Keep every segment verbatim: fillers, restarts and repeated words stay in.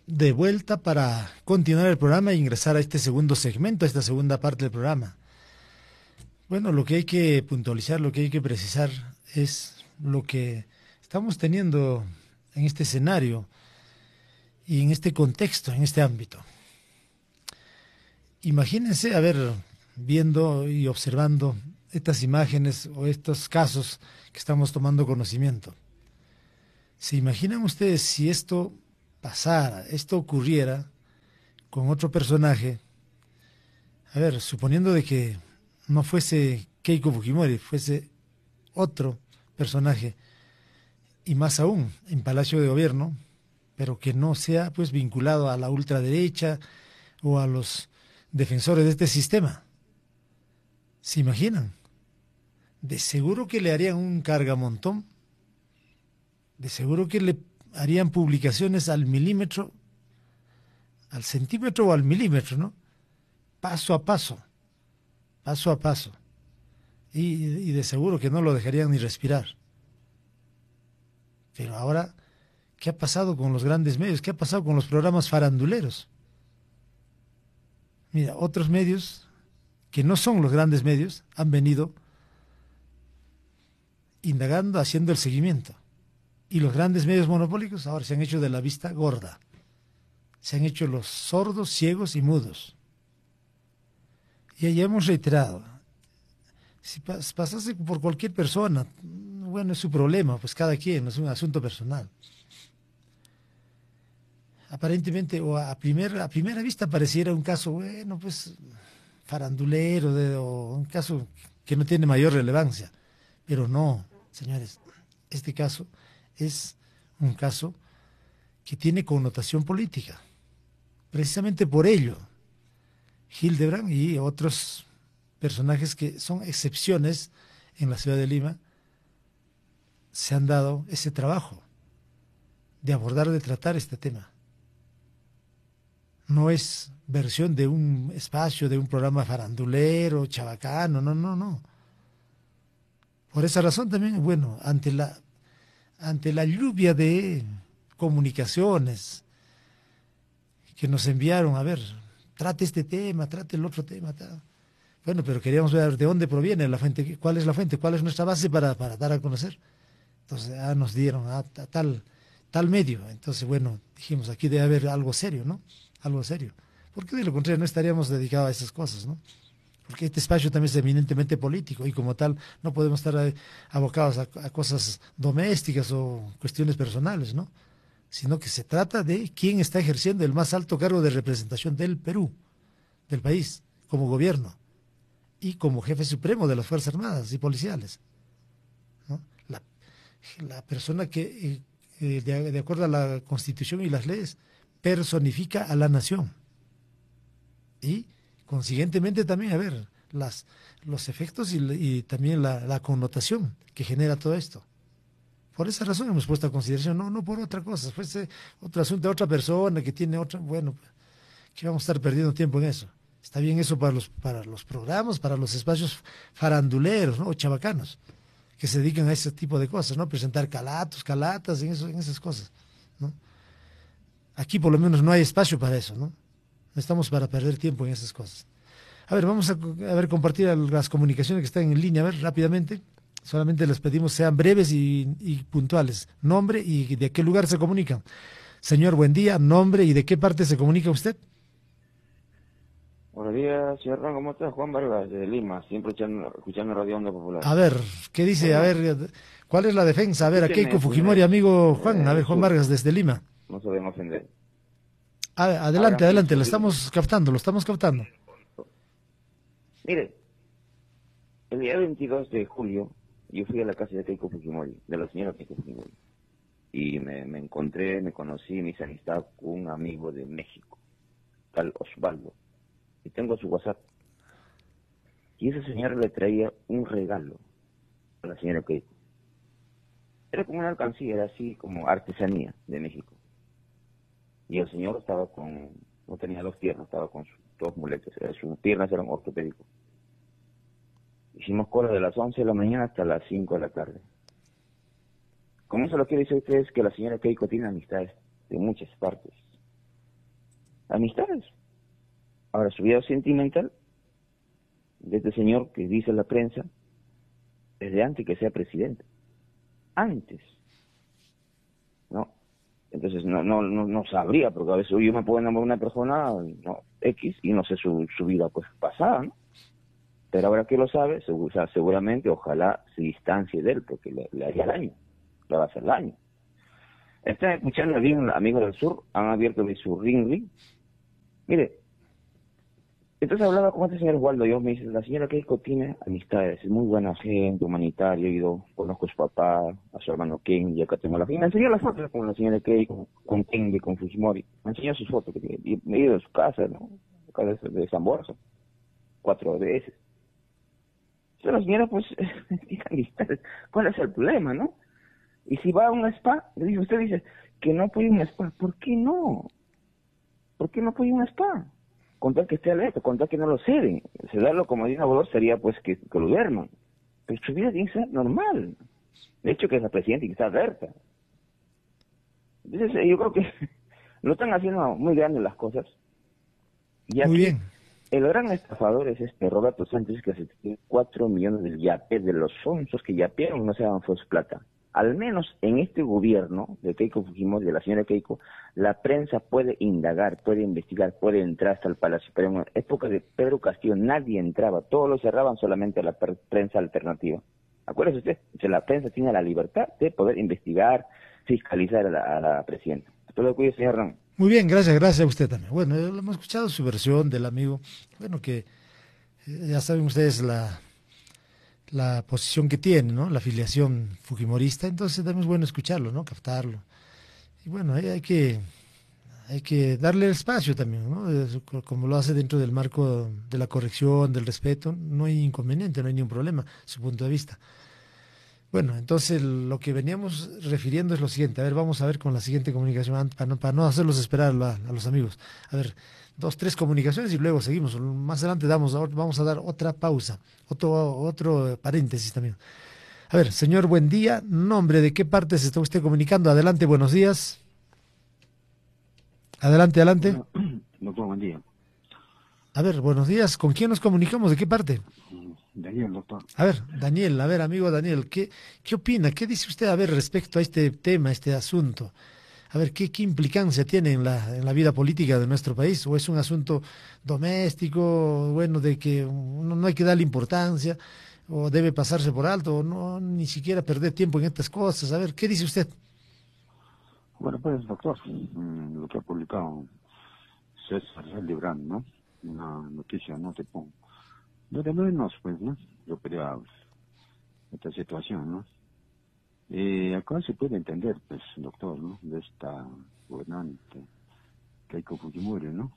de vuelta para continuar el programa e ingresar a este segundo segmento, a esta segunda parte del programa. Bueno, lo que hay que puntualizar, lo que hay que precisar es lo que estamos teniendo en este escenario y en este contexto, en este ámbito. Imagínense, a ver, viendo y observando estas imágenes o estos casos que estamos tomando conocimiento. ¿Se imaginan ustedes si esto pasara, esto ocurriera con otro personaje? A ver, suponiendo de que no fuese Keiko Fujimori, fuese otro personaje, y más aún en Palacio de Gobierno, pero que no sea pues vinculado a la ultraderecha o a los defensores de este sistema. ¿Se imaginan? De seguro que le harían un cargamontón, de seguro que le harían publicaciones al milímetro, al centímetro o al milímetro, ¿no? Paso a paso, paso a paso. Y, y de seguro que no lo dejarían ni respirar. Pero ahora, ¿qué ha pasado con los grandes medios? ¿Qué ha pasado con los programas faranduleros? Mira, otros medios que no son los grandes medios han venido indagando, haciendo el seguimiento. Y los grandes medios monopólicos ahora se han hecho de la vista gorda. Se han hecho los sordos, ciegos y mudos. Y ahí hemos reiterado, si pas pasase por cualquier persona, bueno, es su problema, pues cada quien, es un asunto personal. Aparentemente, o a primera, a primera vista pareciera un caso, bueno, pues farandulero, de, o un caso que no tiene mayor relevancia. Pero no, señores, este caso es un caso que tiene connotación política. Precisamente por ello, Hildebrand y otros personajes que son excepciones en la ciudad de Lima se han dado ese trabajo de abordar, de tratar este tema. No es versión de un espacio, de un programa farandulero, chabacano, no, no, no. Por esa razón también, bueno, ante la, ante la lluvia de comunicaciones que nos enviaron, a ver, trate este tema, trate el otro tema, tal. Bueno, pero queríamos ver de dónde proviene la fuente, cuál es la fuente, cuál es nuestra base para, para dar a conocer. Entonces, ah, nos dieron a, a tal, tal medio. Entonces, bueno, dijimos, aquí debe haber algo serio, ¿no? Algo serio. Porque de lo contrario no estaríamos dedicados a esas cosas, ¿no? Porque este espacio también es eminentemente político y como tal no podemos estar abocados a, a cosas domésticas o cuestiones personales, ¿no? Sino que se trata de quién está ejerciendo el más alto cargo de representación del Perú, del país, como gobierno y como jefe supremo de las Fuerzas Armadas y policiales, ¿no? La, la persona que, eh, de, de acuerdo a la Constitución y las leyes, personifica a la nación. Y consiguientemente también, a ver, las, los efectos y, y también la, la connotación que genera todo esto. Por esa razón hemos puesto a consideración, no, no por otra cosa, fuese otro asunto de otra persona que tiene otra, bueno, que vamos a estar perdiendo tiempo en eso. Está bien eso para los, para los programas, para los espacios faranduleros, ¿no? O chabacanos, que se dedican a ese tipo de cosas, ¿no? Presentar calatos, calatas, en, eso, en esas cosas, ¿no? Aquí por lo menos no hay espacio para eso, ¿no? No estamos para perder tiempo en esas cosas. A ver, vamos a, a ver, compartir las comunicaciones que están en línea, a ver, rápidamente. Solamente les pedimos sean breves y, y puntuales. Nombre y de qué lugar se comunican. Señor, buen día. Nombre y de qué parte se comunica usted. Buenos días, señor Ron, ¿cómo estás? Juan Vargas, de Lima, siempre escuchando, escuchando Radio Onda Popular. A ver, ¿qué dice? Bueno, a ver, ¿cuál es la defensa? A ver, a Keiko Fujimori, señores, amigo Juan. eh, A ver, Juan sur, Vargas, desde Lima. no se deben ofender. A, adelante, Hagan adelante, su lo estamos captando, lo estamos captando. Mire, el día veintidós de julio, yo fui a la casa de Keiko Fujimori, de la señora Keiko Fujimori, y me, me encontré, me conocí, me hice amistad con un amigo de México, tal Osvaldo, y tengo su WhatsApp. Y esa señora le traía un regalo a la señora Keiko. Era como una alcancía, era así como artesanía de México. Y el señor estaba con, no tenía dos piernas, estaba con sus dos muletas, sus piernas eran ortopédicos. Hicimos cola de las once de la mañana hasta las cinco de la tarde. Con eso lo que quiero decir a ustedes es que la señora Keiko tiene amistades de muchas partes. amistades. Ahora, su vida sentimental de este señor que dice la prensa desde antes que sea presidente. Antes. ¿No? Entonces no no no, no sabría, porque a veces yo me puedo enamorar de una persona, no, X, y no sé su, su vida pues pasada, ¿no? Pero ahora que lo sabe, o sea, seguramente, ojalá se distancie de él, porque le, le haría daño, le va a hacer daño. Están escuchando bien, amigos del sur, han abierto de su ring ring. Mire, entonces hablaba con este señor Waldo, yo me dice, la señora Keiko tiene amistades, es muy buena gente, humanitaria, he ido, conozco a su papá, a su hermano Ken, y acá tengo la... Y me enseñó las fotos con la señora Keiko, con Ken, con Fujimori, me enseñó sus fotos, que tiene, y me he ido a su casa, ¿no? Acá de, de San Borja, cuatro veces. Entonces la señora, pues, tiene amistades, ¿cuál es el problema, no? Y si va a un spa, le dice, usted dice que no puede ir a un spa, ¿por qué no? ¿Por qué no puede ir a un spa? Contar que esté alerta, contar que no lo ceden. Cederlo como dice valor sería pues que, que lo duerman. Pero su vida tiene que ser normal. De hecho que es la presidenta y que está alerta. Entonces yo creo que lo están haciendo muy grandes las cosas. Y aquí, muy bien. El gran estafador es este Roberto Sánchez, que se tiene cuatro millones de yape, de los sonsos que yapearon, no se dan fue su plata. Al menos en este gobierno de Keiko Fujimori, de la señora Keiko, la prensa puede indagar, puede investigar, puede entrar hasta el Palacio. Pero en la época de Pedro Castillo nadie entraba, todos lo cerraban solamente a la prensa alternativa. Acuérdese usted, que la prensa tiene la libertad de poder investigar, fiscalizar a la, a la presidenta. Todo lo que cuide, señor Ram. Muy bien, gracias, gracias a usted también. Bueno, hemos escuchado su versión del amigo, bueno, que eh, ya saben ustedes la... la posición que tiene, ¿no? La afiliación fujimorista, entonces también es bueno escucharlo, ¿no? Captarlo. Y bueno, hay, hay que hay que darle el espacio también, ¿no? Es, como lo hace dentro del marco de la corrección, del respeto, no hay inconveniente, no hay ningún problema, su punto de vista. Bueno, entonces lo que veníamos refiriendo es lo siguiente. A ver, vamos a ver con la siguiente comunicación para no, para no hacerlos esperar a, a los amigos. A ver, dos, tres comunicaciones y luego seguimos. Más adelante damos, vamos a dar otra pausa, otro, otro paréntesis también. A ver, señor, buen día. Nombre, ¿de qué parte se está usted comunicando? Adelante, buenos días. Adelante, adelante. Bueno, doctor, buen día. A ver, buenos días. ¿Con quién nos comunicamos? ¿De qué parte? Daniel, doctor. A ver, Daniel, a ver, amigo Daniel, ¿qué, qué opina? ¿Qué dice usted, a ver, respecto a este tema, este asunto? A ver, ¿qué, qué implicancia tiene en la, en la vida política de nuestro país? ¿O es un asunto doméstico, bueno, de que no, no hay que darle importancia, o debe pasarse por alto, o no, ni siquiera perder tiempo en estas cosas? A ver, ¿qué dice usted? Bueno, pues, doctor, lo que ha publicado César Librán, ¿no? Una noticia, no te pongo. Lo de menos, pues, ¿no? Yo quería esta situación, ¿no? Eh, acá se puede entender, pues, doctor, ¿no? De esta gobernante, Keiko Fujimori, ¿no?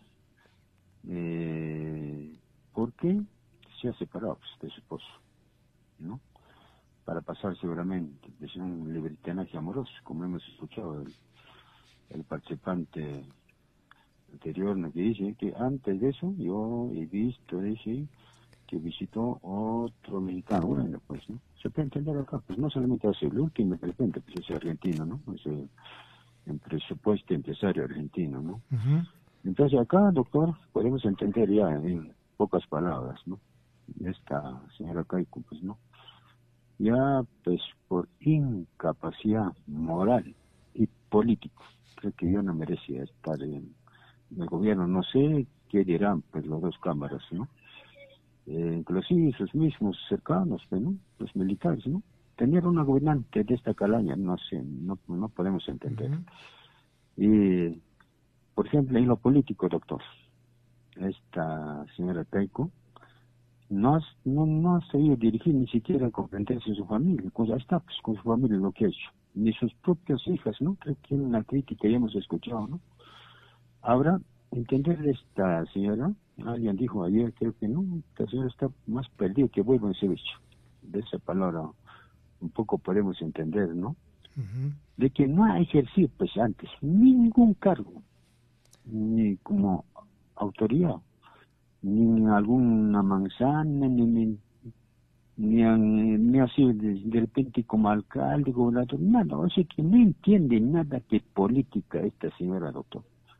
Eh, ¿Por qué se ha separado pues, de su esposo, ¿no? Para pasar seguramente de un libertinaje amoroso, como hemos escuchado el, el participante anterior, ¿no? Que dice que antes de eso yo he visto, dice, que visitó otro mexicano. Bueno, pues, ¿no? Se puede entender acá, pues no solamente hace el último, de repente, pues es argentino, ¿no? Es el, el presupuesto empresario argentino, ¿no? Uh-huh. Entonces acá, doctor, podemos entender ya en pocas palabras, ¿no? Esta señora Keiko, pues, ¿no? Ya, pues, por incapacidad moral y política, creo que yo no merecía estar en el gobierno. No sé qué dirán, pues, las dos cámaras, ¿no? Eh, inclusive sus mismos cercanos, ¿no? Los militares, ¿no? Tener una gobernante de esta calaña, no sé, no, no podemos entender. Uh-huh. Y, por ejemplo, en lo político, doctor, esta señora Keiko no, has, no, no ha sabido dirigir ni siquiera comprenderse en su familia, pues ahí está, pues, con su familia lo que ha hecho, ni sus propias hijas, ¿no? Creo que una crítica ya hemos escuchado, ¿no? Ahora, entender de esta señora, alguien dijo ayer, creo que no, esta señora está más perdida que vuelvo en servicio. De esa palabra un poco podemos entender, ¿no? Uh-huh. De que no ha ejercido, pues antes, ningún cargo, ni como autoridad, ni en alguna manzana, ni, ni, ni, han, ni así de, de repente como alcalde, gobernador, nada. O sea que no entiende nada de política esta señora, doctor.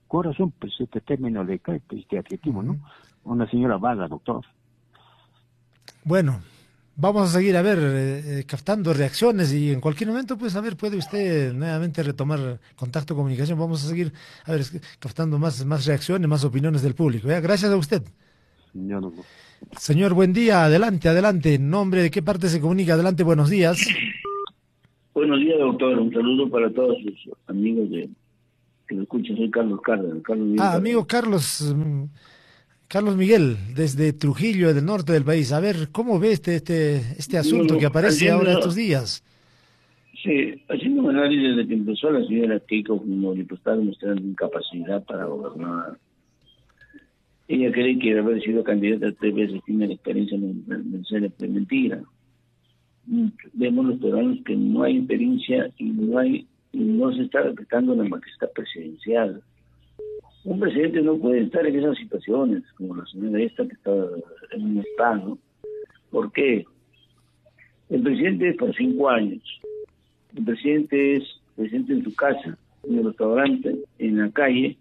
corazón, pues este término le cae, pues este adjetivo, ¿no? Una señora vaga, doctor. Bueno, vamos a seguir, a ver, eh, captando reacciones y en cualquier momento, pues, a ver, puede usted nuevamente retomar contacto, comunicación. Vamos a seguir, a ver, captando más, más reacciones, más opiniones del público. ¿Ya? Gracias a usted. Ya, doctor. Señor, buen día, adelante, adelante. ¿Nombre de qué parte se comunica? Adelante, buenos días. Buenos días, doctor. Un saludo para todos sus amigos de que lo escuchan. Soy Carlos Cárdenas. Carlos Miguel Ah, Cárdenas. amigo Carlos, mm, Carlos Miguel, desde Trujillo, del norte del país. A ver, ¿cómo ve este, este, este asunto Bueno, que aparece haciendo- ahora estos días? Sí, haciendo un análisis desde que empezó la señora Keiko Fujimori, pues está demostrando incapacidad para gobernar. Ella cree que haber sido candidata tres veces tiene la experiencia en vencer es mentira. Vemos los peruanos que no hay experiencia y no hay y no se está respetando la majestad presidencial. Un presidente no puede estar en esas situaciones, como la señora esta que está en un estado. ¿Por qué? El presidente es por cinco años. El presidente es presidente en su casa, en el restaurante, en la calle,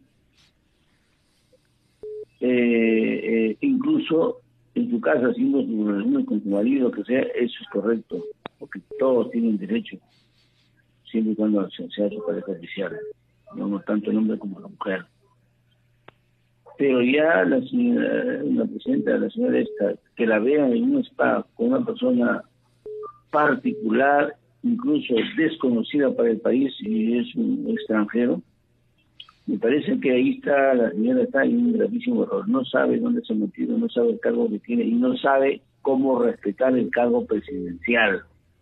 eh, eh, incluso en su casa haciendo sus relaciones con su marido, que sea, eso es correcto, porque todos tienen derecho, siempre y cuando sea su pareja oficial, no tanto el hombre como la mujer. Pero ya la señora, la presidenta, la señora esta, que la vean en un spa con una persona particular, incluso desconocida para el país y es un extranjero, me parece que ahí está, la señora está en un gravísimo error. No sabe dónde se ha metido, no sabe el cargo que tiene y no sabe cómo respetar el cargo presidencial.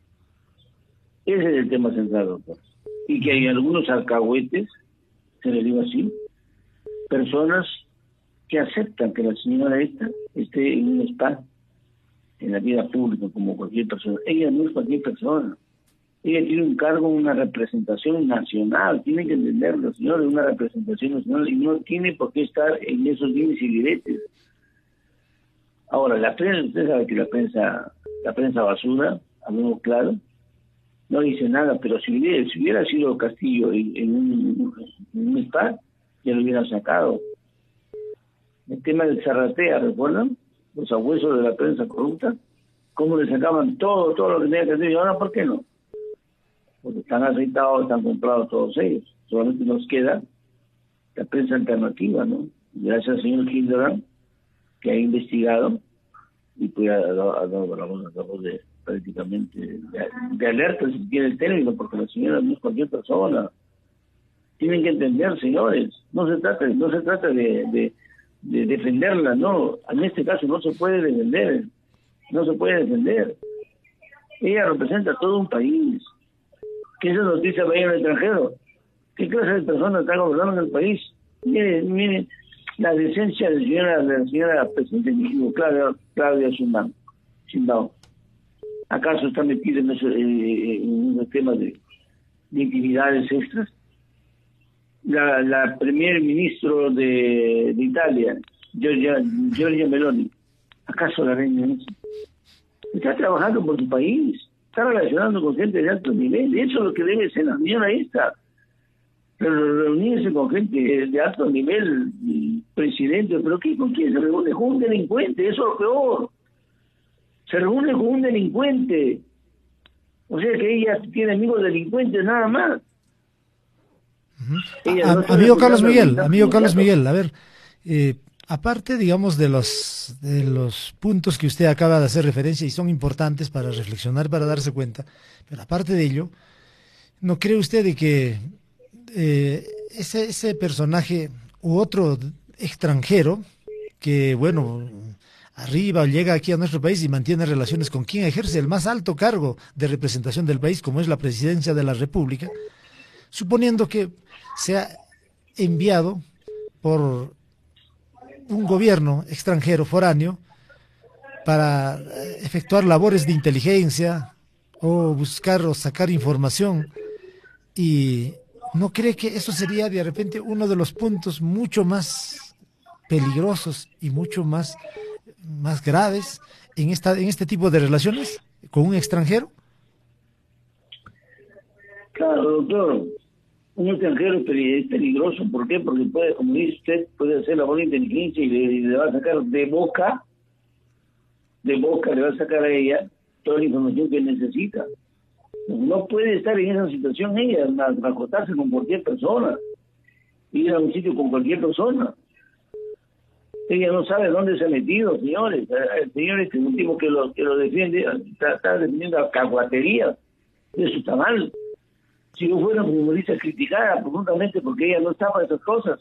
Ese es el tema central, doctor. Y que hay algunos alcahuetes, se le digo así, personas que aceptan que la señora esta esté en un spa, en la vida pública, como cualquier persona. Ella no es cualquier persona. Ella tiene un cargo, una representación nacional. Tiene que entenderlo, señores, una representación nacional, y no tiene por qué estar en esos límites y diretes. Ahora, la prensa, usted sabe que la prensa, la prensa basura, hablamos claro, no dice nada, pero si hubiera, si hubiera sido Castillo en, en, un, en un spa, ya lo hubiera sacado. El tema del Zarratea, ¿recuerdan? Los abuesos de la prensa corrupta, cómo le sacaban todo, todo lo que tenía que hacer, y ahora, ¿por qué no? Porque están aceitados, están comprados todos ellos. Solamente nos queda la prensa alternativa, ¿no? Gracias al señor Hildebrand, que ha investigado y pues ha dado, ha dado la voz, la voz de prácticamente de, de alerta, si tiene el término, porque la señora no es cualquier persona. Tienen que entender, señores, no se trata, no se trata de, de, de defenderla, no, en este caso no se puede defender, no se puede defender. Ella representa a todo un país. Que esa noticia vaya al extranjero. ¿Qué clase de personas está gobernando en el país? Miren, miren la decencia de la señora, de la señora presidenta de México, Claudia, Claudia Sheinbaum. ¿Acaso está metida en, eso, eh, en unos temas de, de intimidades extras? La, la primer ministro de, de Italia, Giorgia, Giorgia Meloni, ¿acaso la reina eso? Está trabajando por su país, está relacionando con gente de alto nivel. Eso es lo que debe ser la señora esta. Pero reunirse con gente de alto nivel, presidente, ¿pero qué? ¿Con quién se reúne? Con un delincuente, eso es lo peor. Se reúne con un delincuente. O sea que ella tiene amigos delincuentes nada más. Uh-huh. A, no amigo Carlos Miguel, amigo Carlos Miguel, a ver, eh, aparte, digamos, de los de los puntos que usted acaba de hacer referencia y son importantes para reflexionar, para darse cuenta, pero aparte de ello, ¿no cree usted de que eh, ese, ese personaje u otro extranjero que, bueno, arriba llega aquí a nuestro país y mantiene relaciones con quien ejerce el más alto cargo de representación del país, como es la presidencia de la República, suponiendo que sea enviado por un gobierno extranjero foráneo para efectuar labores de inteligencia o buscar o sacar información, y ¿no cree que eso sería de repente uno de los puntos mucho más peligrosos y mucho más, más graves en esta en este tipo de relaciones con un extranjero? Claro, doctor. un extranjero es peligroso. ¿Por qué? Porque puede, como dice usted, puede hacer la buena inteligencia y le, y le va a sacar de boca, de boca le va a sacar a ella toda la información que necesita. No puede estar en esa situación ella, acotarse con cualquier persona, ir a un sitio con cualquier persona. Ella no sabe dónde se ha metido, señores. El señor este último que lo, que lo defiende, está, está defendiendo a caguatería. Eso está mal. Si yo fuera futbolista, criticara profundamente porque ella no está para esas cosas.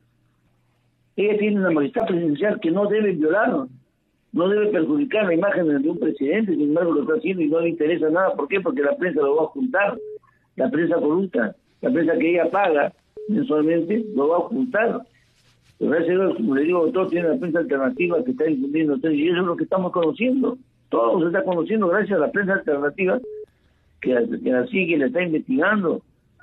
Ella tiene una majestad presidencial que no debe violar, no debe perjudicar la imagen de un presidente, sin embargo lo está haciendo y no le interesa nada. ¿Por qué? Porque la prensa lo va a ocultar, la prensa corrupta, la prensa que ella paga mensualmente lo va a ocultar. Pero gracias a Dios, como le digo, todos tienen la prensa alternativa que está difundiendo ustedes, y eso es lo que estamos conociendo. Todo se está conociendo gracias a la prensa alternativa que, que la sigue, le está investigando.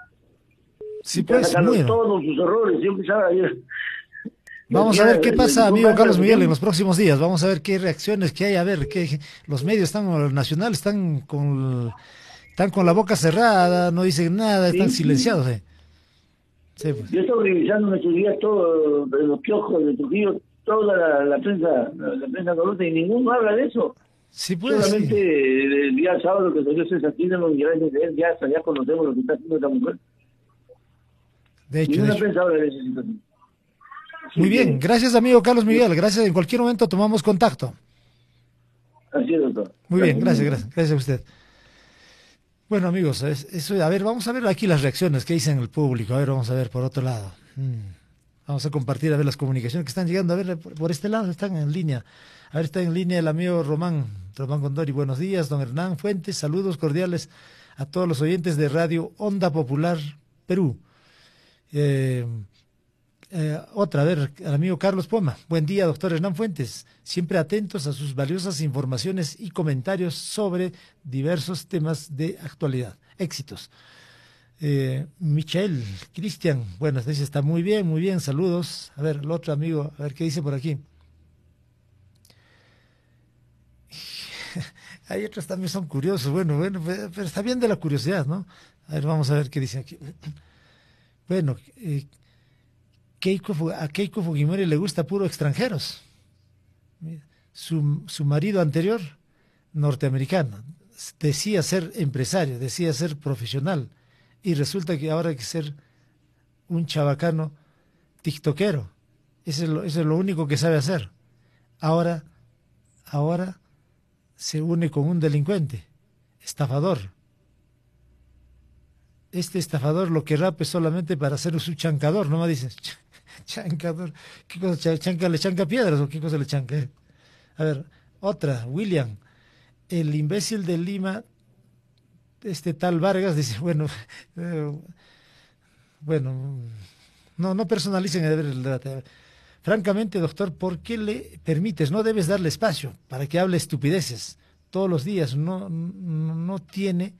Sí, pues, está sacando bueno. todos sus errores. Yo pensaba, yo, Vamos a ver qué pasa, amigo Carlos Miguel, en los próximos días. Vamos a ver qué reacciones que hay, a ver qué los medios están, los nacionales están con están con la boca cerrada, no dicen nada, están sí, silenciados. Eh. Sí, pues. Yo estoy revisando en estos días todo, los kioscos de Trujillo, toda la, la prensa, la, la prensa corrupta, y ninguno habla de eso. Sí, pues, solamente sí. El día sábado que salió César Kirchner, ya, ya conocemos lo que está haciendo esta mujer. De hecho, Ninguna de hecho. prensa habla de esa situación. Muy bien, gracias amigo Carlos Miguel, gracias, en cualquier momento tomamos contacto. Así es, doctor. Muy bien, gracias, gracias, gracias a usted. Bueno amigos, eso, a ver, vamos a ver aquí las reacciones que dicen el público, a ver, vamos a ver por otro lado. Hmm. Vamos a compartir, a ver las comunicaciones que están llegando, a ver, por, por este lado están en línea. A ver, está en línea el amigo Román, Román Gondori, buenos días, don Hernán Fuentes, saludos cordiales a todos los oyentes de Radio Onda Popular Perú. Eh... Eh, otra, a ver, al amigo Carlos Poma. Buen día, doctor Hernán Fuentes. Siempre atentos a sus valiosas informaciones y comentarios sobre diversos temas de actualidad. Éxitos. Eh, Michael, Cristian, bueno, dice, está muy bien, muy bien, saludos. A ver, el otro amigo, a ver qué dice por aquí. Hay otros también son curiosos, bueno, bueno, pero está bien de la curiosidad, ¿no? A ver, vamos a ver qué dice aquí. Bueno, eh, Keiko, a Keiko Fujimori le gusta puro extranjeros. Su, su marido anterior, norteamericano, decía ser empresario, decía ser profesional, y resulta que ahora hay que ser un chabacano tiktokero. Eso es lo, eso es lo único que sabe hacer. Ahora, ahora se une con un delincuente, estafador. Este estafador lo que rape solamente para ser su chancador, no me dices. Chancador, ¿qué cosa? ¿Chanca, le chanca piedras o qué cosa le chanca? A ver, otra, William, el imbécil de Lima, este tal Vargas, dice, bueno, eh, bueno, no, no personalicen el debate. Francamente, doctor, ¿por qué le permites? No debes darle espacio para que hable estupideces todos los días. No, no, no tiene,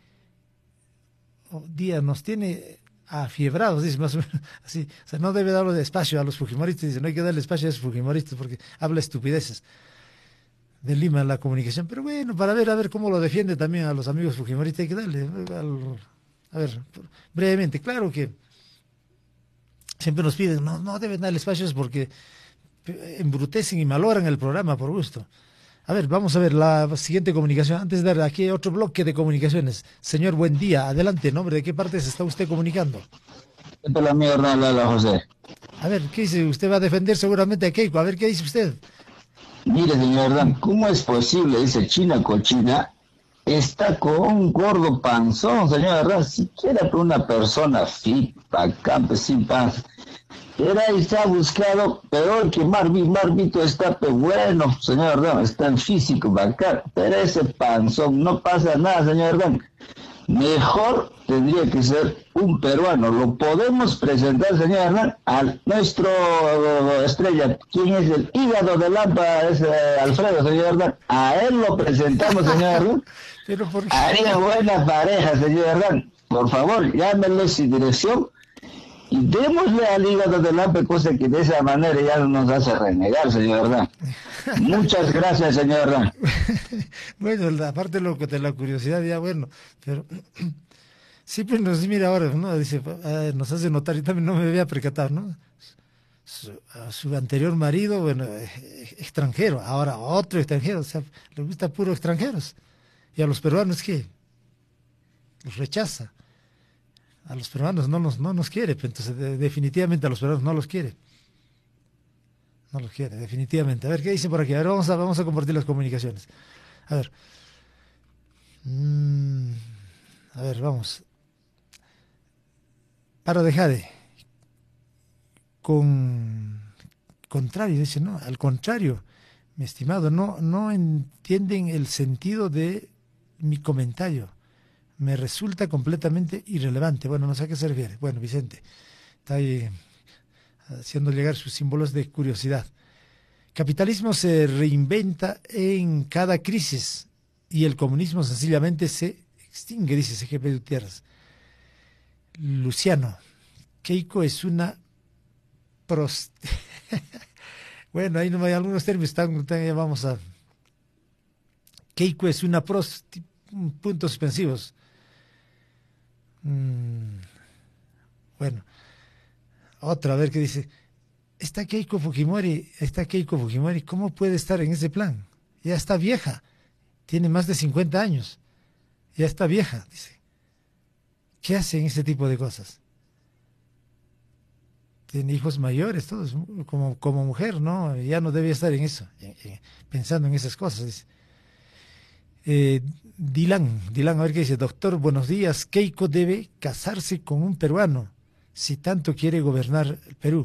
día nos tiene afiebrados, dice más o menos así. O sea, no debe darle espacio a los fujimoristas, dice, no hay que darle espacio a esos fujimoristas porque habla estupideces. De Lima la comunicación, pero bueno, para ver a ver cómo lo defiende también a los amigos fujimoristas, hay que darle, al, a ver, brevemente, claro que siempre nos piden, no, no deben darle espacios porque embrutecen y malogran el programa por gusto. A ver, vamos a ver la siguiente comunicación. Antes de dar aquí otro bloque de comunicaciones. Señor, buen día. Adelante, nombre, ¿de qué parte se está usted comunicando? ¿Qué tal, amigo Hernán? José. A ver, ¿qué dice? Usted va a defender seguramente a Keiko. A ver, ¿qué dice usted? Mire, señor Hernán, ¿cómo es posible, dice China Cochina, está con un gordo panzón, señor Hernán? Siquiera por una persona fit, acá, pues sin paz. Era y se ha buscado peor que Marvin. Marvito está pues bueno, señor Hernán, está en físico bacán, pero ese panzón no pasa nada, señor Hernán. Mejor tendría que ser un peruano. Lo podemos presentar, señor Hernán, a nuestro uh, estrella. ¿Quién es el hígado de Lampa? Es uh, Alfredo, señor Hernán. A él lo presentamos, señor Hernán. Pero por... Haría buena pareja, señor Hernán. Por favor, llámenlo sin dirección y démosle al hígado de Lampa, cosa que de esa manera ya no nos hace renegar, señor Hernán. Muchas gracias, señor Hernán. Bueno, aparte de, lo, de la curiosidad, ya bueno, pero Sí, pues nos mira ahora, ¿no? Dice, eh, nos hace notar, yo también no me había percatado, ¿no? Su, a su anterior marido, bueno, eh, extranjero, ahora otro extranjero, o sea, le gusta puro extranjeros. Y a los peruanos, ¿qué? Los rechaza. A los peruanos no nos, no nos quiere, pues, entonces de, definitivamente a los peruanos no los quiere. No los quiere, definitivamente. A ver, ¿qué dice por aquí? A ver, vamos a, vamos a compartir las comunicaciones. A ver. Mm, a ver, vamos. Para dejar de... Con... Contrario, dice, no, al contrario, mi estimado, no, no entienden el sentido de mi comentario. Me resulta completamente irrelevante. Bueno, no sé a qué se refiere. Bueno, Vicente está ahí haciendo llegar sus símbolos de curiosidad. Capitalismo se reinventa en cada crisis y el comunismo sencillamente se extingue, dice C G P Gutiérrez. Luciano, Keiko es una prost... Bueno, ahí no hay algunos términos, están, están, vamos a... Keiko es una prosti... puntos suspensivos. Mm, bueno, otra, a ver qué dice. Está Keiko Fujimori, está Keiko Fujimori, ¿cómo puede estar en ese plan? Ya está vieja, tiene más de cincuenta años, ya está vieja, dice. ¿Qué hace en ese tipo de cosas? Tiene hijos mayores, todos, como, como mujer, ¿no? Ya no debe estar en eso, en, en, pensando en esas cosas, dice. Eh, Dylan, Dylan, a ver qué dice. Doctor, buenos días. Keiko debe casarse con un peruano si tanto quiere gobernar el Perú.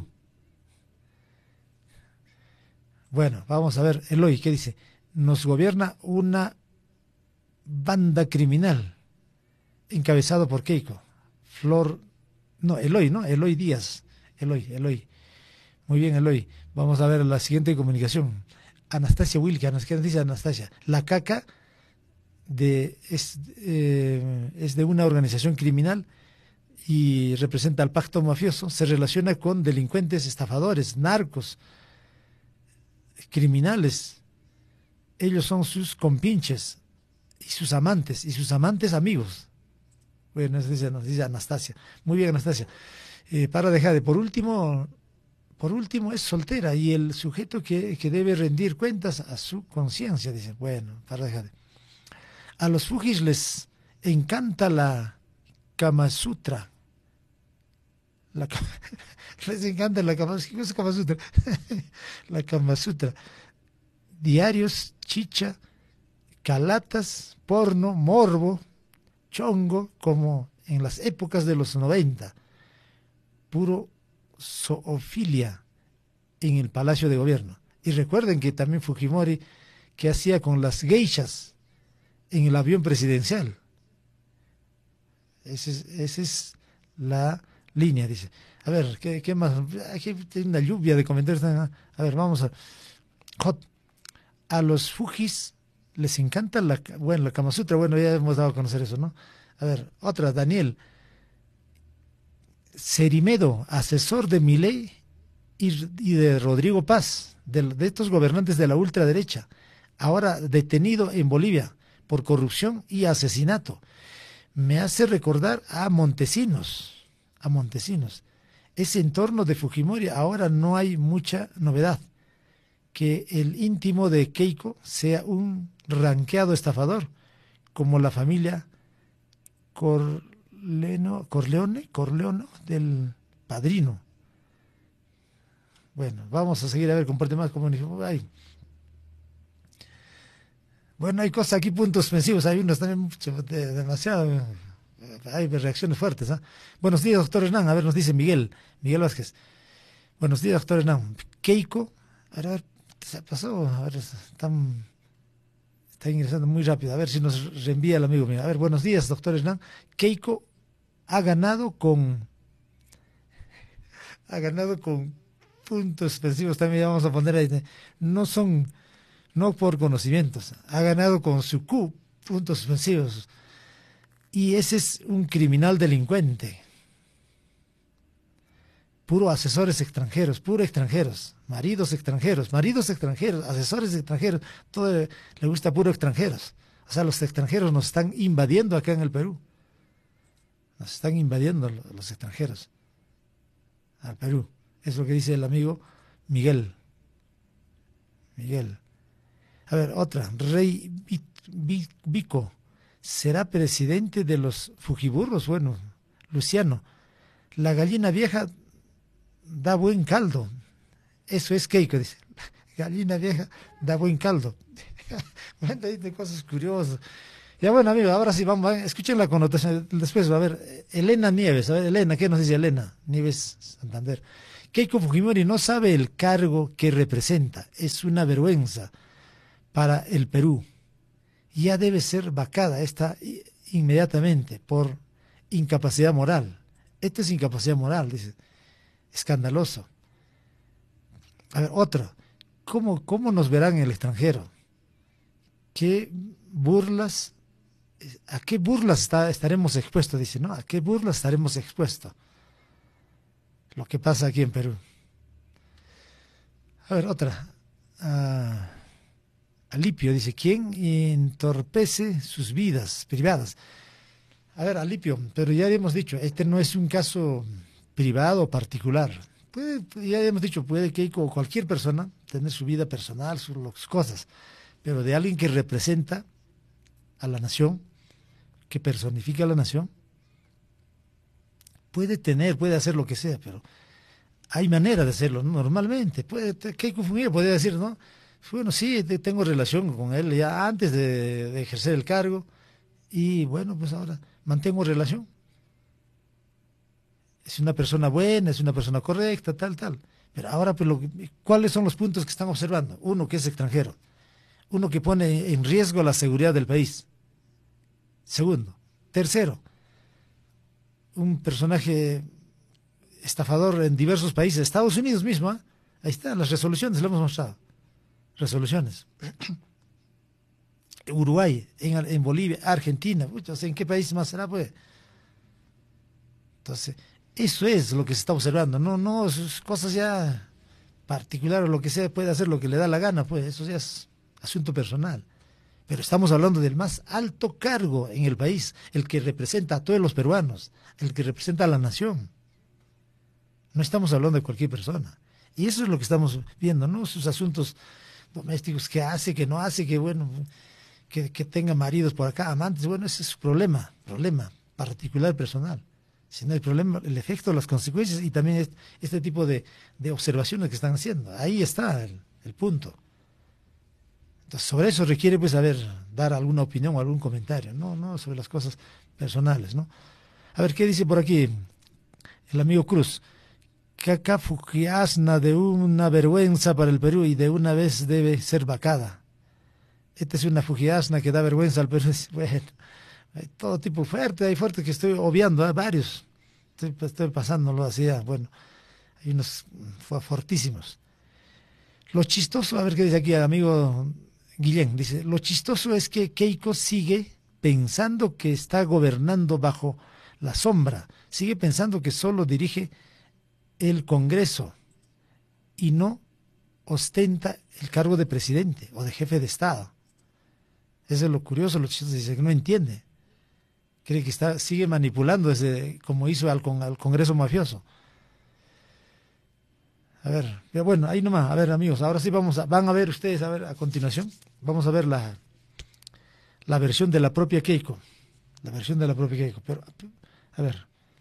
Bueno, vamos a ver. Eloy, ¿qué dice? Nos gobierna una banda criminal encabezado por Keiko. Flor, no, Eloy, ¿no? Eloy Díaz. Eloy, Eloy. Muy bien, Eloy. Vamos a ver la siguiente comunicación. Anastasia Wilke, ¿qué nos dice Anastasia? La caca de, es, eh, es de una organización criminal y representa al pacto mafioso, se relaciona con delincuentes, estafadores, narcos, criminales. Ellos son sus compinches y sus amantes, y sus amantes amigos. Bueno, eso dice, nos dice Anastasia. Muy bien, Anastasia. Eh, para dejar de, por último, por último es soltera y el sujeto que, que debe rendir cuentas a su conciencia, dice. Bueno, para dejar de. A los Fujis les encanta la Kama Sutra. La, les encanta la Kama, ¿qué es Kama Sutra? La Kama Sutra. Diarios, chicha, calatas, porno, morbo, chongo, como en las épocas de los noventa. Puro zoofilia en el Palacio de Gobierno. Y recuerden que también Fujimori, que hacía con las geishas en el avión presidencial. Esa es, esa es la línea, dice. A ver, ¿qué, qué más? Aquí hay una lluvia de comentarios. A ver, vamos a... Hot. A los Fujis les encanta la... Bueno, la Kama Sutra, bueno, ya hemos dado a conocer eso, ¿no? A ver, otra, Daniel. Cerimedo, asesor de Milei y, y de Rodrigo Paz, de, de estos gobernantes de la ultraderecha, ahora detenido en Bolivia por corrupción y asesinato. Me hace recordar a Montesinos, a Montesinos. Ese entorno de Fujimori ahora no hay mucha novedad. Que el íntimo de Keiko sea un ranqueado estafador, como la familia Corleno, Corleone, Corleone del Padrino. Bueno, vamos a seguir a ver, comparte más comunicación. Bueno, hay cosas aquí, puntos suspensivos, hay unos también mucho, de, demasiado, hay reacciones fuertes. ¿eh? Buenos días, doctor Hernán, a ver, nos dice Miguel, Miguel Vázquez. Buenos días, doctor Hernán. Keiko, a ver, se pasó, a ver, están, está ingresando muy rápido, a ver si nos reenvía el amigo mío. A ver, buenos días, doctor Hernán. Keiko ha ganado con, ha ganado con puntos suspensivos, también vamos a poner ahí, no son... no por conocimientos, ha ganado con su Q, puntos suspensivos. Y ese es un criminal delincuente. Puro asesores extranjeros, puro extranjeros, maridos extranjeros, maridos extranjeros, asesores extranjeros, todo le, le gusta puro extranjeros. O sea, los extranjeros nos están invadiendo acá en el Perú. Nos están invadiendo los extranjeros al Perú. Es lo que dice el amigo Miguel. Miguel. A ver, otra. Rey Vico. ¿Será presidente de los fujiburros? Bueno, Luciano. La gallina vieja da buen caldo. Eso es Keiko, dice. Gallina vieja da buen caldo. Bueno, hay de cosas curiosas. Ya bueno, amigo, ahora sí, vamos, escuchen la connotación. Después va a ver, Elena Nieves. A ver, Elena, ¿qué nos dice Elena Nieves Santander? Keiko Fujimori no sabe el cargo que representa. Es una vergüenza para el Perú. Ya debe ser vacada esta inmediatamente por incapacidad moral. Esto es incapacidad moral, dice. Escandaloso. A ver, otro. ¿Cómo, cómo nos verán en el extranjero? ¿Qué burlas, a qué burlas está, estaremos expuestos? Dice, ¿no? ¿A qué burlas estaremos expuestos? Lo que pasa aquí en Perú. A ver, otra. Ah, Alipio dice, ¿quién entorpece sus vidas privadas? A ver, Alipio, pero ya hemos dicho, este no es un caso privado o particular. Puede, ya hemos dicho, puede que cualquier persona tener su vida personal, sus cosas, pero de alguien que representa a la nación, que personifica a la nación, puede tener, puede hacer lo que sea, pero hay manera de hacerlo, ¿no? Normalmente. Puede, Keiko Fujimori podría decir, ¿no? Bueno, sí, tengo relación con él ya antes de, de ejercer el cargo y bueno, pues ahora mantengo relación. Es una persona buena, es una persona correcta, tal, tal. Pero ahora, pues, lo, ¿cuáles son los puntos que están observando? Uno, que es extranjero. Uno, que pone en riesgo la seguridad del país. Segundo. Tercero, un personaje estafador en diversos países. Estados Unidos mismo, ¿eh? Ahí están las resoluciones, lo hemos mostrado. Resoluciones. Uruguay, en, en Bolivia, Argentina. Pucha, ¿en qué país más será, pues? Entonces, eso es lo que se está observando. No, no, sus cosas ya particulares o lo que sea, puede hacer lo que le da la gana, pues. Eso ya es asunto personal. Pero estamos hablando del más alto cargo en el país, el que representa a todos los peruanos, el que representa a la nación. No estamos hablando de cualquier persona. Y eso es lo que estamos viendo, ¿no? Sus asuntos domésticos, que hace, que no hace, que bueno, que, que tenga maridos por acá, amantes, bueno, ese es su problema, problema particular, personal. Sino el problema, el efecto, las consecuencias y también este, este tipo de, de observaciones que están haciendo. Ahí está el, el punto. Entonces, sobre eso requiere, pues, a ver, dar alguna opinión o algún comentario, no, no sobre las cosas personales, ¿no? A ver, ¿qué dice por aquí el amigo Cruz? Caca Fujiasna, de una vergüenza para el Perú y de una vez debe ser vacada. Esta es una Fujiasna que da vergüenza al Perú. Bueno, hay todo tipo fuerte, hay fuertes que estoy obviando, ¿eh? Varios. Estoy, estoy pasándolo así, ¿eh? Bueno, hay unos fortísimos. Lo chistoso, a ver qué dice aquí el amigo Guillén, dice, lo chistoso es que Keiko sigue pensando que está gobernando bajo la sombra, sigue pensando que solo dirige el Congreso y no ostenta el cargo de presidente o de jefe de Estado. Eso es lo curioso, lo chistoso, dice que no entiende. Cree que está, sigue manipulando ese, como hizo al, al Congreso mafioso. A ver, ya bueno, ahí nomás, a ver amigos, ahora sí vamos a, van a ver ustedes, a ver, a continuación, vamos a ver la, la versión de la propia Keiko, la versión de la propia Keiko, pero, a ver,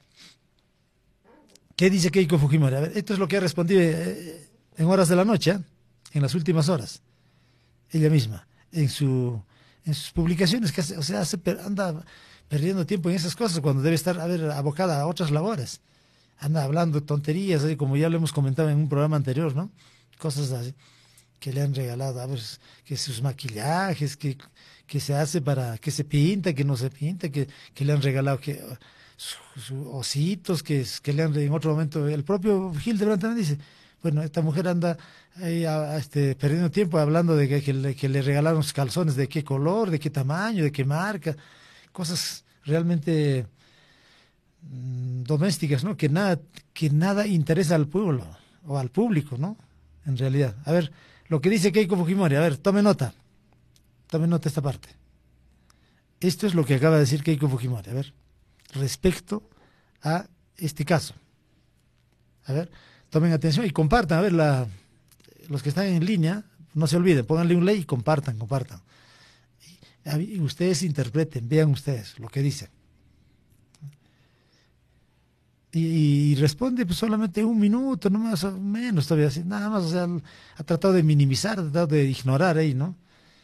¿qué dice Keiko Fujimori? A ver, esto es lo que ha respondido eh, en horas de la noche, ¿eh? En las últimas horas, ella misma, en su, en sus publicaciones, que hace, o sea, hace, anda perdiendo tiempo en esas cosas cuando debe estar, a ver, abocada a otras labores. Anda hablando tonterías, ¿eh? Como ya lo hemos comentado en un programa anterior, ¿no? Cosas así que le han regalado, a ver, que sus maquillajes, que, que se hace para, que se pinta, que no se pinta, que, que le han regalado, que sus su ositos, que, que le han, en otro momento, el propio Hildebrand también dice, bueno, esta mujer anda ahí a, este, perdiendo tiempo hablando de que, que, le, que le regalaron sus calzones, de qué color, de qué tamaño, de qué marca, cosas realmente domésticas, ¿no? Que nada, que nada interesa al pueblo o al público, ¿no? En realidad. A ver, lo que dice Keiko Fujimori, a ver, tome nota. Tome nota esta parte. Esto es lo que acaba de decir Keiko Fujimori, a ver. respecto a este caso. A ver, tomen atención y compartan. A ver, la, los que están en línea, no se olviden, pónganle un like y compartan, compartan. Y, y ustedes interpreten, vean ustedes lo que dicen. Y, y responde pues solamente un minuto, no más o menos todavía, así, nada más, o sea, ha tratado de minimizar, ha tratado de ignorar ahí, ¿no?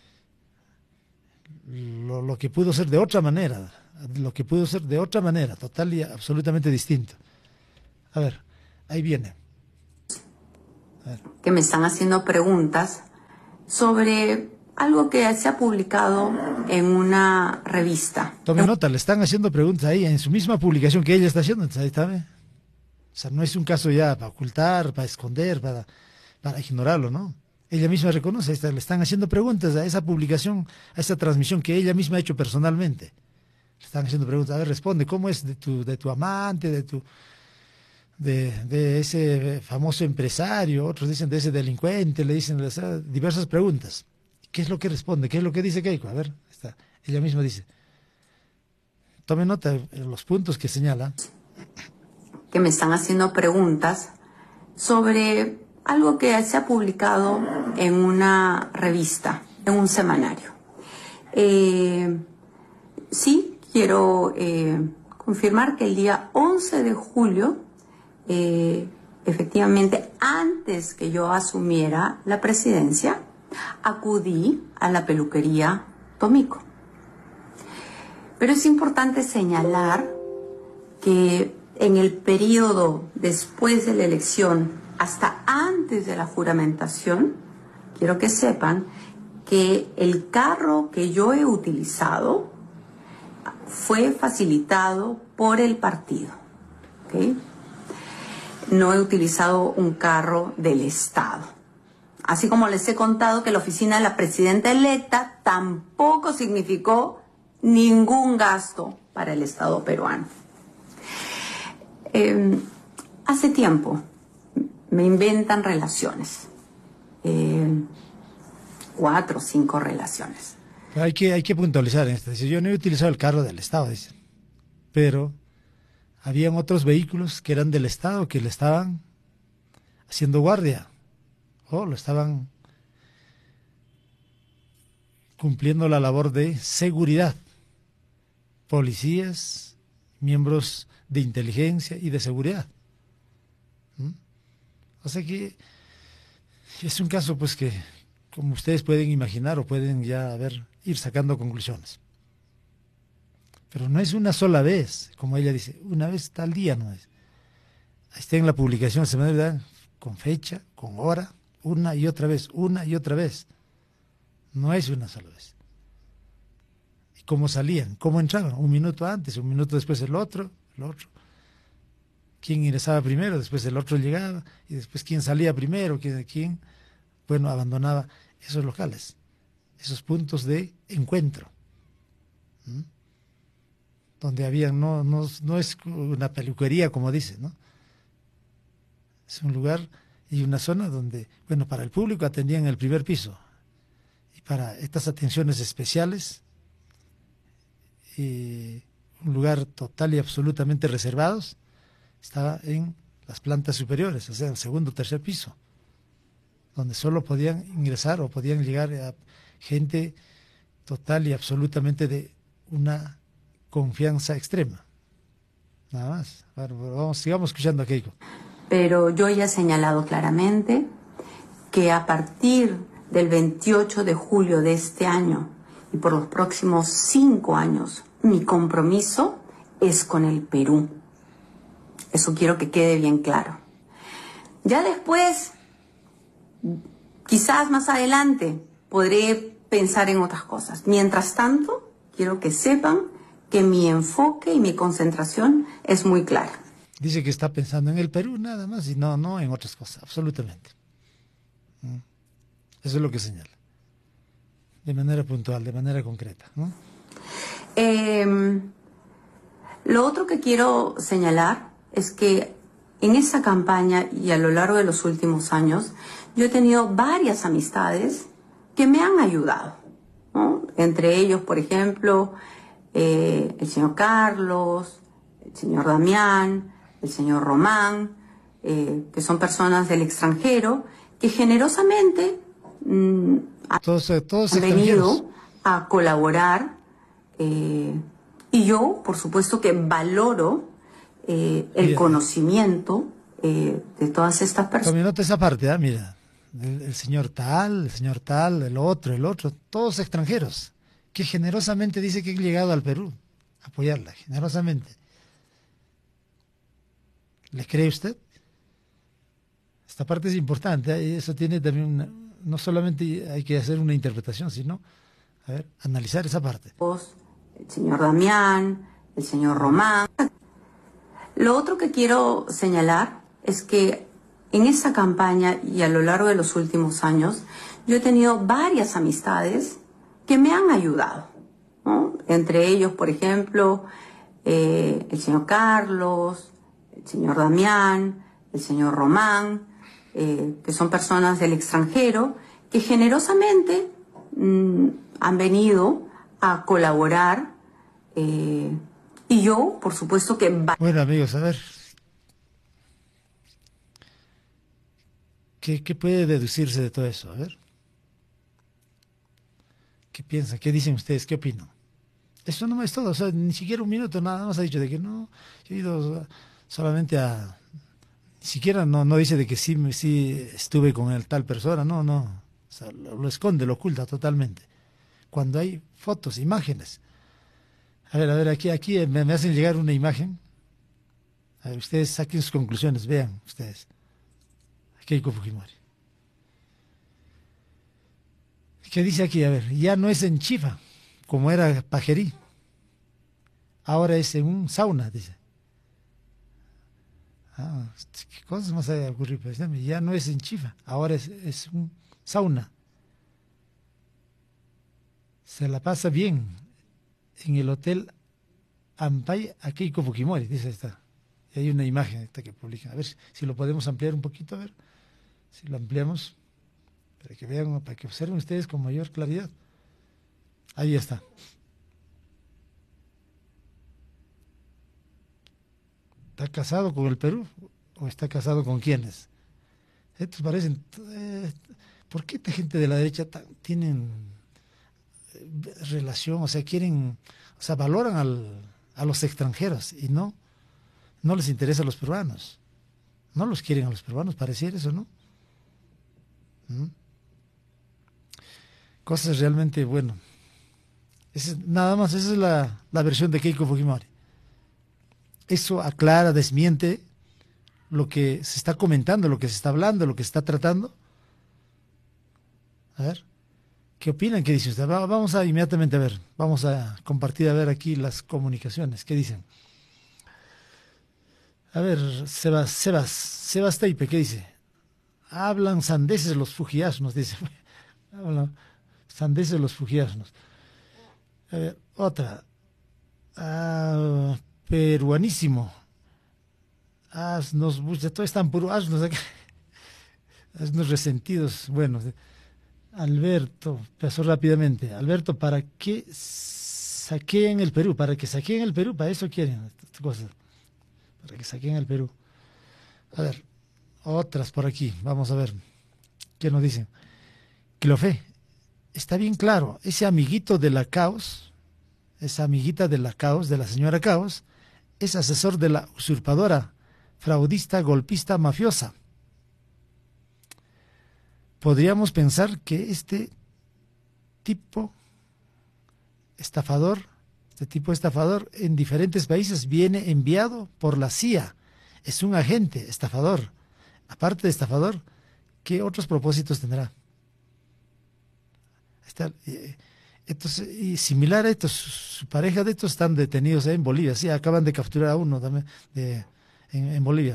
Lo, lo que pudo ser de otra manera, lo que pudo ser de otra manera, total y absolutamente distinto. A ver, ahí viene. A ver. Que me están haciendo preguntas sobre algo que se ha publicado en una revista. Tome nota, le están haciendo preguntas ahí en su misma publicación que ella está haciendo. Entonces, ahí está, ¿ve? O sea, no es un caso ya para ocultar, para esconder, para, para ignorarlo, ¿no? Ella misma reconoce, está, le están haciendo preguntas a esa publicación, a esa transmisión que ella misma ha hecho personalmente. Le están haciendo preguntas, a ver, responde, ¿cómo es de tu, de tu amante, de tu... De, de ese famoso empresario? Otros dicen de ese delincuente, le dicen diversas preguntas. ¿Qué es lo que responde? ¿Qué es lo que dice Keiko? A ver, está. Ella misma dice. Tome nota de los puntos que señala. Que me están haciendo preguntas sobre algo que se ha publicado en una revista, en un semanario. Eh, sí, quiero eh, confirmar que el día once de julio, eh, efectivamente, antes que yo asumiera la presidencia, acudí a la peluquería Tomico. Pero es importante señalar que en el periodo después de la elección hasta antes de la juramentación, quiero que sepan que el carro que yo he utilizado fue facilitado por el partido, ¿okay? No he utilizado un carro del Estado. Así como les he contado que la oficina de la presidenta electa tampoco significó ningún gasto para el Estado peruano. Eh, hace tiempo me inventan relaciones, eh, cuatro o cinco relaciones. Hay que, hay que puntualizar en esto. Dice, yo no he utilizado el carro del Estado, dice, pero habían otros vehículos que eran del Estado que le estaban haciendo guardia. Oh, lo estaban cumpliendo la labor de seguridad. Policías, miembros de inteligencia y de seguridad. ¿Mm? O sea que es un caso pues que, como ustedes pueden imaginar o pueden ya ver, ir sacando conclusiones. Pero no es una sola vez, como ella dice, una vez tal día no es. Ahí está en la publicación semanal, con fecha, con hora, una y otra vez, una y otra vez. No es una sola vez. ¿Y cómo salían? ¿Cómo entraban? Un minuto antes, un minuto después el otro, el otro. ¿Quién ingresaba primero? Después el otro llegaba. Y después quién salía primero, quién, quién bueno, abandonaba esos locales, esos puntos de encuentro. ¿Mm? Donde había, no, no, no es una peluquería como dice, ¿no? Es un lugar y una zona donde, bueno, para el público atendían el primer piso, y para estas atenciones especiales, eh, un lugar total y absolutamente reservados, estaba en las plantas superiores, o sea, el segundo o tercer piso, donde solo podían ingresar o podían llegar a gente total y absolutamente de una confianza extrema. Nada más. Bueno, vamos, sigamos escuchando a Keiko. Pero yo ya he señalado claramente que a partir del veintiocho de julio de este año y por los próximos cinco años, mi compromiso es con el Perú. Eso quiero que quede bien claro. Ya después, quizás más adelante, podré pensar en otras cosas. Mientras tanto, quiero que sepan que mi enfoque y mi concentración es muy clara. Dice que está pensando en el Perú nada más y no, no en otras cosas, absolutamente. Eso es lo que señala. De manera puntual, de manera concreta, ¿no? Eh, lo otro que quiero señalar es que en esa campaña y a lo largo de los últimos años, yo he tenido varias amistades que me han ayudado, ¿no? Entre ellos, por ejemplo, eh, el señor Carlos, el señor Damián, el señor Román, eh, que son personas del extranjero, que generosamente mmm, todos, todos han venido a colaborar, eh, y yo, por supuesto, que valoro eh, el Bien. conocimiento eh, de todas estas personas. Tome nota esa parte, ¿eh? Mira, el, el señor tal, el señor tal, el otro, el otro, todos extranjeros, que generosamente dice que han llegado al Perú a apoyarla, generosamente. ¿Le cree usted? Esta parte es importante, ¿eh? Eso tiene también una, no solamente hay que hacer una interpretación, sino, a ver, analizar esa parte. El señor Damián, el señor Román. Lo otro que quiero señalar es que en esta campaña y a lo largo de los últimos años, yo he tenido varias amistades que me han ayudado, ¿no? Entre ellos, por ejemplo, eh, el señor Carlos, el señor Damián, el señor Román, eh, que son personas del extranjero, que generosamente mmm, han venido a colaborar, eh, y yo, por supuesto que... Bueno, amigos, a ver, ¿qué, qué puede deducirse de todo eso? A ver, ¿qué piensan? ¿Qué dicen ustedes? ¿Qué opinan? Eso no es todo, o sea, ni siquiera un minuto nada más ha dicho de que no, yo he ido solamente a... Ni siquiera no, no dice de que sí, sí estuve con el tal persona, no, no, o sea, lo, lo esconde, lo oculta totalmente. Cuando hay fotos, imágenes. A ver, a ver, aquí, aquí me, me hacen llegar una imagen. A ver, ustedes saquen sus conclusiones, vean ustedes. Keiko Fujimori. ¿Qué dice aquí? A ver, ya no es en Chifa, como era Pajerí. Ahora es en un sauna, dice. Ah, ¿qué cosas más hay ocurrido? Pues, ya no es en Chifa, ahora es, es un sauna. Se la pasa bien en el hotel Ampay a Keiko Fujimori, dice esta. Y hay una imagen esta que publican. A ver si, si lo podemos ampliar un poquito, a ver si lo ampliamos, para que vean, para que observen ustedes con mayor claridad. Ahí está. ¿Está casado con el Perú o está casado con quiénes? Estos parecen... Eh, ¿Por qué esta gente de la derecha tan, tienen relación, o sea, quieren, o sea, valoran al, a los extranjeros y no, no les interesa a los peruanos? No los quieren a los peruanos, pareciera eso, ¿no? ¿Mm? Cosas realmente, bueno, es, nada más, esa es la, la versión de Keiko Fujimori. Eso aclara, desmiente lo que se está comentando, lo que se está hablando, lo que se está tratando. A ver, ¿qué opinan? ¿Qué dice usted? Vamos a inmediatamente a ver, vamos a compartir a ver aquí las comunicaciones. ¿Qué dicen? A ver, Sebas, Sebas, Sebas Teipe, ¿qué dice? Hablan sandeces los fujiasnos, dice. Hablan sandeces los fujiasnos. A ver, otra. Ah, peruanísimo. Asnos, todo están puro asnos aquí. Asnos resentidos. Bueno, Alberto, pasó rápidamente. Alberto, ¿para qué saqueen el Perú? ¿Para que saqueen el Perú? Para eso quieren estas cosas. Para que saquen el Perú. A ver, otras por aquí. Vamos a ver qué nos dicen. Clofé, está bien claro. Ese amiguito de la Caos, esa amiguita de la Caos, de la señora Caos, es asesor de la usurpadora, fraudista, golpista, mafiosa. Podríamos pensar que este tipo estafador, este tipo estafador en diferentes países viene enviado por la C I A. Es un agente estafador. Aparte de estafador, ¿qué otros propósitos tendrá? Está, eh, entonces, y similar a esto, su, su pareja de estos están detenidos en Bolivia. Sí, acaban de capturar a uno también de, en, en Bolivia.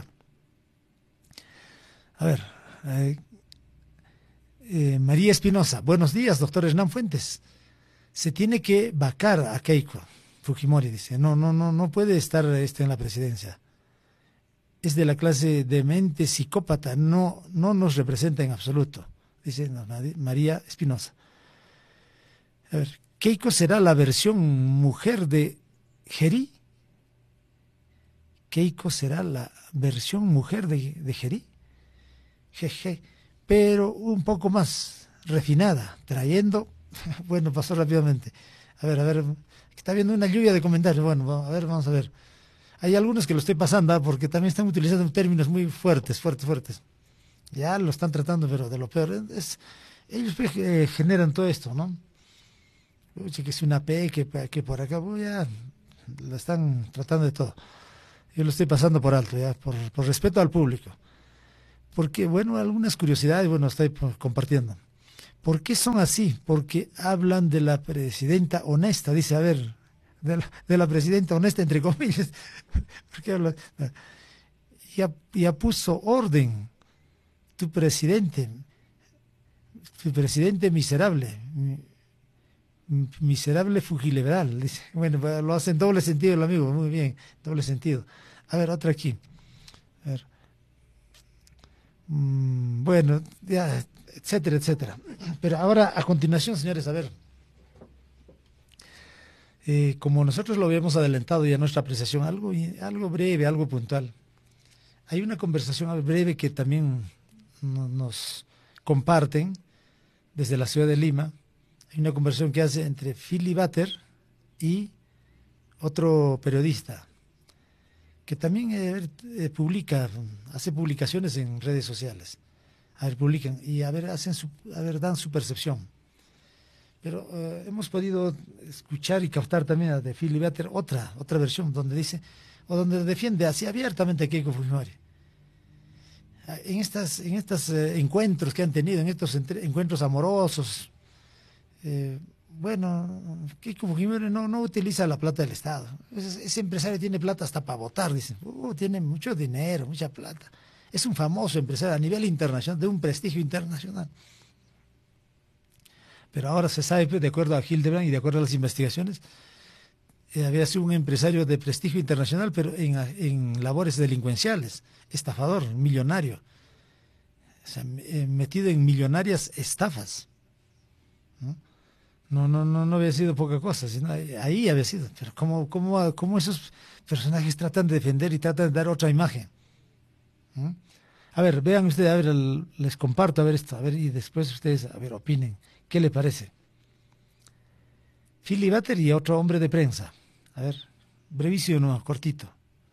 A ver, eh, eh, María Espinosa. Buenos días, doctor Hernán Fuentes. Se tiene que vacar a Keiko Fujimori, dice. No, no, no, no puede estar este en la presidencia. Es de la clase de mente psicópata, no, no nos representa en absoluto, dice María Espinosa. A ver, Keiko será la versión mujer de Geri. Keiko será la versión mujer de, de Gerí. Jeje, pero un poco más refinada, trayendo, bueno, pasó rápidamente. A ver, a ver, está viendo una lluvia de comentarios. Bueno, a ver, vamos a ver. Hay algunos que lo estoy pasando, ¿eh? Porque también están utilizando términos muy fuertes, fuertes, fuertes. Ya lo están tratando, pero de lo peor. Es, ellos eh, generan todo esto, ¿no? Oye, que es una P, que, que por acá, pues ya lo están tratando de todo. Yo lo estoy pasando por alto, ya, por, por respeto al público. Porque, bueno, algunas curiosidades, bueno, estoy compartiendo. ¿Por qué son así? Porque hablan de la presidenta honesta, dice, a ver, de la, de la presidenta honesta, entre comillas. ¿Por qué hablan? Ya, ya puso orden tu presidente, tu presidente miserable, miserable fugileveral, dice. Bueno, lo hace en doble sentido el amigo, muy bien, doble sentido. A ver, otra aquí. A ver. Mm, bueno, ya, etcétera, etcétera. Pero ahora, a continuación, señores, a ver. Eh, como nosotros lo habíamos adelantado ya en nuestra apreciación, algo, algo breve, algo puntual. Hay una conversación breve que también no, nos comparten desde la ciudad de Lima. Hay una conversación que hace entre Philly Butter y otro periodista que también eh, eh, publica, hace publicaciones en redes sociales. A ver, publican y a ver, hacen su, a ver, dan su percepción. Pero eh, hemos podido escuchar y captar también a de Philly Butter otra, otra versión donde dice, o donde defiende así abiertamente a Keiko Fujimori. En estas, en estos eh, encuentros que han tenido, en estos entre, encuentros amorosos, eh, bueno, Keiko Fujimori no, no utiliza la plata del Estado. Ese, ese empresario tiene plata hasta para votar, dicen. Uh, tiene mucho dinero, mucha plata. Es un famoso empresario a nivel internacional, de un prestigio internacional. Pero ahora se sabe, de acuerdo a Hildebrand y de acuerdo a las investigaciones, eh, había sido un empresario de prestigio internacional, pero en, en labores delincuenciales, estafador, millonario, o sea, eh, metido en millonarias estafas. ¿No? No, no, no, no había sido poca cosa, sino ahí había sido. Pero cómo, cómo, cómo esos personajes tratan de defender y tratan de dar otra imagen. ¿Mm? A ver, vean ustedes, a ver, el, les comparto a ver esto, a ver, y después ustedes, a ver, opinen. ¿Qué le parece? Philly Butter y otro hombre de prensa. A ver, brevísimo, no, cortito.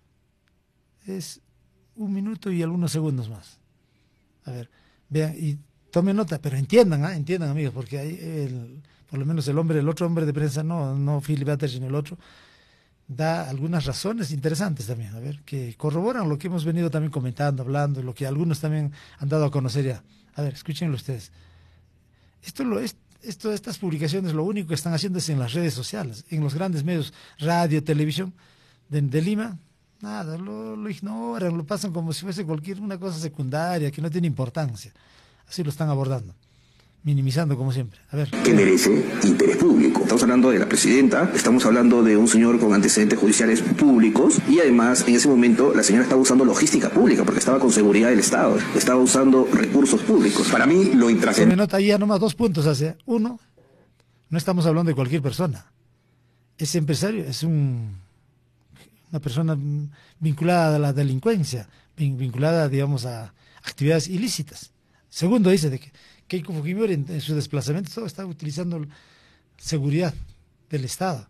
Es un minuto y algunos segundos más. A ver, vean y tomen nota, pero entiendan, ¿eh? Entiendan, amigos, porque hay el, por lo menos el hombre, el otro hombre de prensa, no, no Philly Butter, sino el otro, da algunas razones interesantes también, a ver, que corroboran lo que hemos venido también comentando, hablando, lo que algunos también han dado a conocer ya. A ver, escúchenlo ustedes. Esto, lo, es, esto, estas publicaciones lo único que están haciendo es en las redes sociales, en los grandes medios, radio, televisión de, de Lima, nada, lo, lo ignoran, lo pasan como si fuese cualquier una cosa secundaria, que no tiene importancia. Así lo están abordando, minimizando como siempre. A ver. Que merece interés público. Estamos hablando de la presidenta, estamos hablando de un señor con antecedentes judiciales públicos y además en ese momento la señora estaba usando logística pública porque estaba con seguridad del Estado, estaba usando recursos públicos. Para mí lo intrascendente. Se me nota ahí ya nomás dos puntos hacia. Uno, no estamos hablando de cualquier persona. Ese empresario es un, una persona vinculada a la delincuencia, vinculada, digamos, a actividades ilícitas. Segundo, dice de que Keiko Fujimori en, en su desplazamiento todo está utilizando seguridad del Estado,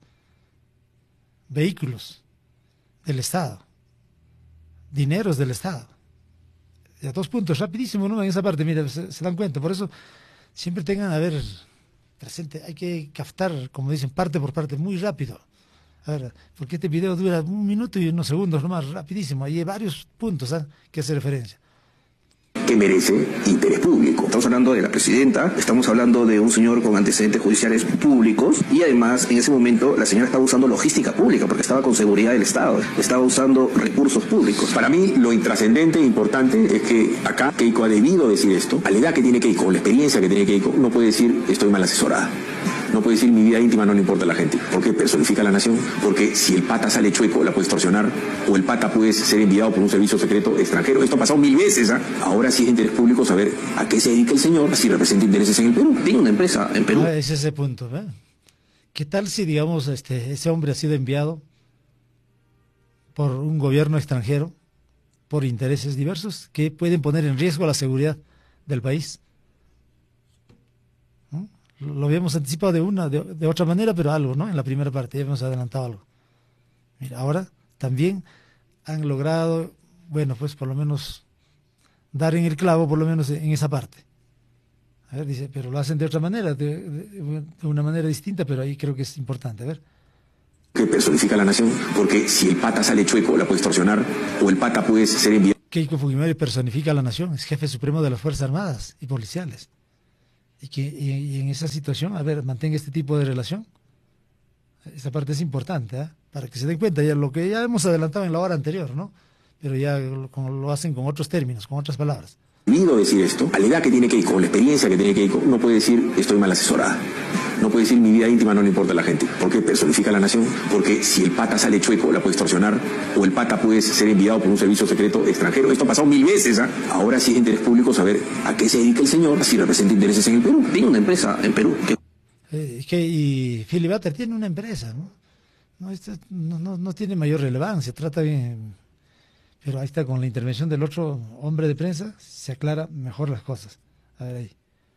vehículos del Estado, dineros del Estado. Y a dos puntos, rapidísimo, ¿no? En esa parte, mira, se, se dan cuenta. Por eso siempre tengan, a ver, presente, hay que captar, como dicen, parte por parte, muy rápido. A ver, porque este video dura un minuto y unos segundos nomás, rapidísimo. Hay varios puntos, ¿eh?, que hace referencia. Que merece interés público. Estamos hablando de la presidenta, estamos hablando de un señor con antecedentes judiciales públicos y además en ese momento la señora estaba usando logística pública porque estaba con seguridad del Estado, estaba usando recursos públicos. Para mí lo intrascendente e importante es que acá Keiko ha debido decir esto. A la edad que tiene Keiko, la experiencia que tiene Keiko, no puede decir estoy mal asesorada. No puede decir mi vida íntima no le importa a la gente. ¿Por qué? Personifica a la nación. Porque si el pata sale chueco, la puede extorsionar. O el pata puede ser enviado por un servicio secreto extranjero. Esto ha pasado mil veces. ¿eh? Ahora sí es interés público saber a qué se dedica el señor, si representa intereses en el Perú. Tiene una empresa en Perú. Ah, es ese punto. ¿eh? ¿Qué tal si, digamos, este ese hombre ha sido enviado por un gobierno extranjero, por intereses diversos que pueden poner en riesgo la seguridad del país. ¿No? Lo habíamos anticipado de una, de, de otra manera, pero algo, ¿no? En la primera parte ya hemos adelantado algo. Mira, ahora también han logrado, bueno, pues por lo menos dar en el clavo, por lo menos en esa parte. A ver, dice, pero lo hacen de otra manera, de, de, de una manera distinta, pero ahí creo que es importante. A ver. Que personifica a la nación, porque si el pata sale chueco, la puede extorsionar, o el pata puede ser enviado. Keiko Fujimori personifica a la nación, es jefe supremo de las Fuerzas Armadas y policiales. Y que y, y en esa situación, a ver, mantenga este tipo de relación. Esa parte es importante, ¿eh? Para que se den cuenta ya lo que ya hemos adelantado en la hora anterior, ¿no? Pero ya lo, lo hacen con otros términos, con otras palabras. Debido a decir esto, a la edad que tiene Keiko, con la experiencia que tiene Keiko, no puede decir estoy mal asesorada. No puede decir mi vida íntima no le importa a la gente. ¿Por qué? Personifica a la nación. Porque si el pata sale chueco, la puede extorsionar, o el pata puede ser enviado por un servicio secreto extranjero. Esto ha pasado mil veces, ¿ah? ¿eh? Ahora sí es de interés público saber a qué se dedica el señor, si representa intereses en el Perú. Tiene una empresa en Perú. Que... Eh, que, y Philly Butter tiene una empresa, ¿no? No, esto no, no, no tiene mayor relevancia, trata bien. Pero ahí está, con la intervención del otro hombre de prensa, se aclara mejor las cosas. A ver ahí.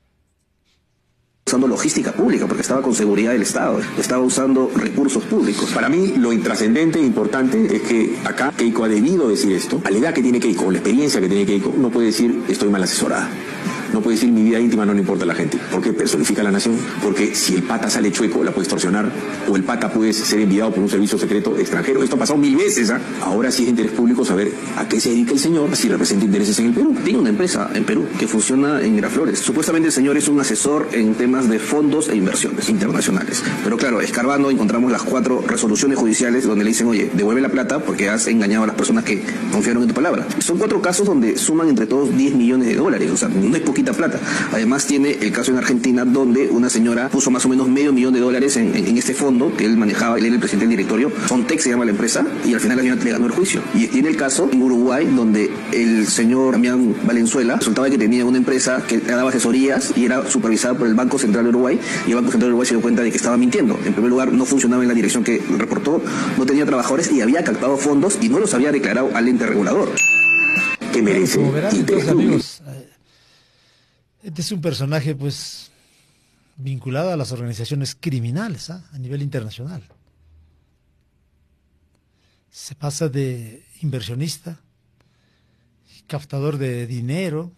Usando logística pública, porque estaba con seguridad del Estado, estaba usando recursos públicos. Para mí, lo intrascendente e importante es que acá Keiko ha debido decir esto. A la edad que tiene Keiko, con la experiencia que tiene Keiko, no puede decir estoy mal asesorada. No puede decir mi vida íntima no le importa a la gente. ¿Por qué? Personifica a la nación. Porque si el pata sale chueco, la puede extorsionar, o el pata puede ser enviado por un servicio secreto extranjero. Esto ha pasado mil veces, ¿ah? ¿eh? Ahora sí es de interés público saber a qué se dedica el señor, si representa intereses en el Perú. Tiene una empresa en Perú que funciona en Miraflores. Supuestamente el señor es un asesor en temas de fondos e inversiones internacionales. Pero claro, escarbando encontramos las cuatro resoluciones judiciales donde le dicen, oye, devuelve la plata porque has engañado a las personas que confiaron en tu palabra. Son cuatro casos donde suman entre todos diez millones de dólares. O sea, no es poquito plata. Además tiene el caso en Argentina donde una señora puso más o menos medio millón de dólares en, en, en este fondo que él manejaba, él era el presidente del directorio, Fontec se llama la empresa, y al final la señora le ganó el juicio. Y tiene el caso en Uruguay donde el señor Damián Valenzuela resultaba que tenía una empresa que daba asesorías y era supervisada por el Banco Central de Uruguay, y el Banco Central de Uruguay se dio cuenta de que estaba mintiendo. En primer lugar, no funcionaba en la dirección que reportó, no tenía trabajadores y había captado fondos y no los había declarado al ente regulador. Que merece interés público. Este es un personaje, pues, vinculado a las organizaciones criminales, ¿eh? A nivel internacional. Se pasa de inversionista, captador de dinero,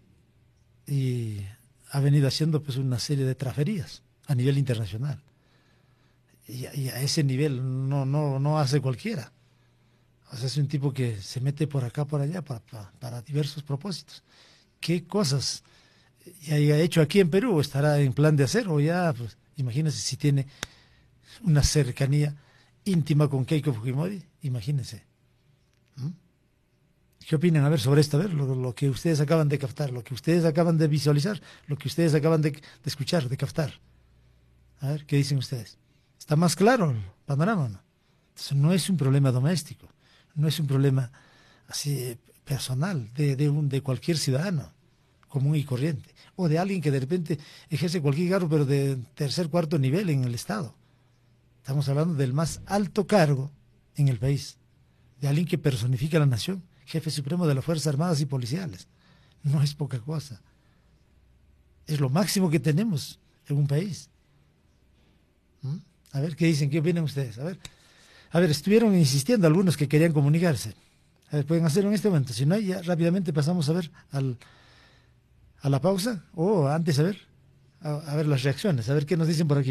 y ha venido haciendo, pues, una serie de traferías a nivel internacional. Y a, y a ese nivel no, no, no hace cualquiera. O sea, es un tipo que se mete por acá, por allá, para, para, para diversos propósitos. ¿Qué cosas ya haya hecho aquí en Perú? ¿Estará en plan de hacer? O ya, pues, imagínense si tiene una cercanía íntima con Keiko Fujimori. Imagínense. ¿Mm? ¿Qué opinan? A ver, sobre esto, a ver, lo, lo que ustedes acaban de captar, lo que ustedes acaban de visualizar, lo que ustedes acaban de, de escuchar, de captar. A ver, ¿qué dicen ustedes? ¿Está más claro el panorama, no? Entonces, no es un problema doméstico, no es un problema así personal de, de, un, de cualquier ciudadano común y corriente, o de alguien que de repente ejerce cualquier cargo, pero de tercer, cuarto nivel en el Estado. Estamos hablando del más alto cargo en el país, de alguien que personifica a la nación, jefe supremo de las Fuerzas Armadas y Policiales. No es poca cosa. Es lo máximo que tenemos en un país. ¿Mm? A ver, ¿qué dicen? ¿Qué opinan ustedes? A ver, a ver, estuvieron insistiendo algunos que querían comunicarse. A ver, pueden hacerlo en este momento. Si no, ya rápidamente pasamos a ver al... a la pausa, o oh, antes a ver, a, a ver las reacciones, a ver qué nos dicen por aquí.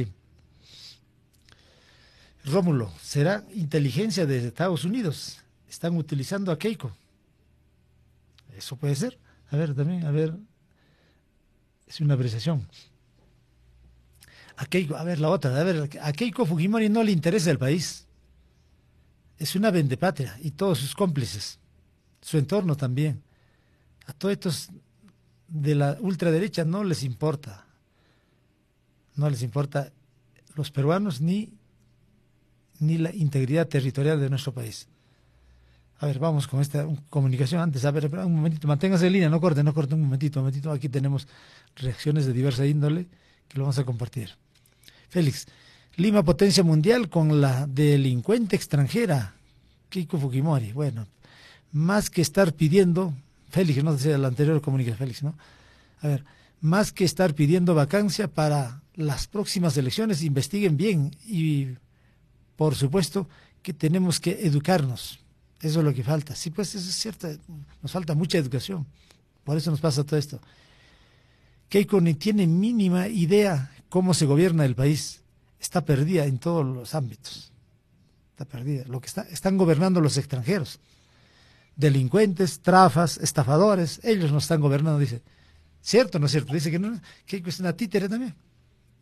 Rómulo, ¿será inteligencia de Estados Unidos? ¿Están utilizando a Keiko? Eso puede ser. A ver, también, a ver, es una apreciación. A Keiko, a ver, la otra, a ver, a Keiko Fujimori no le interesa el país. Es una vendepatria, y todos sus cómplices, su entorno también. A todos estos de la ultraderecha no les importa, no les importa los peruanos ni, ni la integridad territorial de nuestro país. A ver, vamos con esta comunicación antes. A ver, un momentito, manténgase en línea, no corte, no corte, un momentito, un momentito. Aquí tenemos reacciones de diversa índole que lo vamos a compartir. Félix, Lima potencia mundial con la delincuente extranjera Keiko Fujimori, bueno, más que estar pidiendo, Félix, no sé, el anterior comunica Félix, ¿no? A ver, más que estar pidiendo vacancia para las próximas elecciones, investiguen bien y, por supuesto, que tenemos que educarnos. Eso es lo que falta. Sí, pues eso es cierto, nos falta mucha educación. Por eso nos pasa todo esto. Keiko ni tiene mínima idea cómo se gobierna el país. Está perdida en todos los ámbitos. Está perdida. Lo que está, están gobernando los extranjeros. Delincuentes, trafas, estafadores, ellos nos están gobernando, dice. ¿Cierto o no es cierto? Dice que no, Keiko es una títere también.